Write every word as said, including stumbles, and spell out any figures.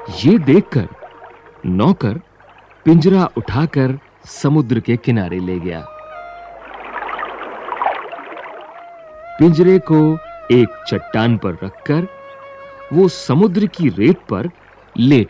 ये देखकर नौकर पिंजरा उठाकर समुद्र के किनारे ले गया। पिंजरे को एक चट्टान पर रखकर वो समुद्र की रेत पर लेट